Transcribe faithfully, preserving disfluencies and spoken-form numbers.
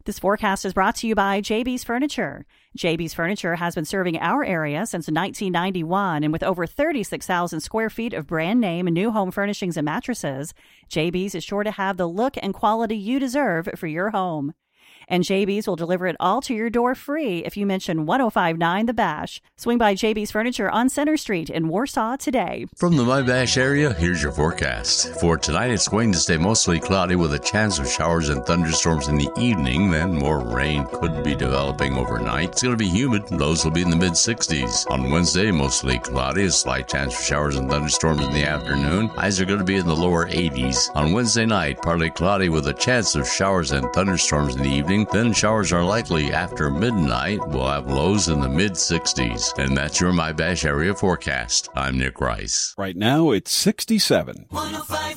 This forecast is brought to you by J B's Furniture. J B's Furniture has been serving our area since nineteen ninety-one, and with over thirty-six thousand square feet of brand name and new home furnishings and mattresses, J B's is sure to have the look and quality you deserve for your home. And J B's will deliver it all to your door free if you mention one oh five nine The Bash. Swing by J B's Furniture on Center Street in Warsaw today. From the My Bash area, here's your forecast. For tonight, it's going to stay mostly cloudy with a chance of showers and thunderstorms in the evening. Then more rain could be developing overnight. It's going to be humid. Lows will be in the mid sixties. On Wednesday, mostly cloudy, a slight chance for showers and thunderstorms in the afternoon. Highs are going to be in the lower eighties. On Wednesday night, partly cloudy with a chance of showers and thunderstorms in the evening. Then showers are likely after midnight. We'll have lows in the mid sixties. And that's your My Bash area forecast. I'm Nick Rice. Right now, it's sixty-seven. one oh five